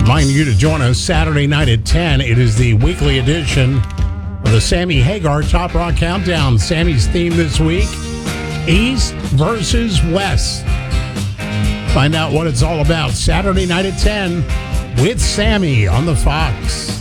Remind you to join us Saturday night at 10. It is the weekly edition of the Sammy Hagar Top Rock Countdown. Sammy's theme this week, East versus West. Find out what it's all about Saturday night at 10 with Sammy on the Fox.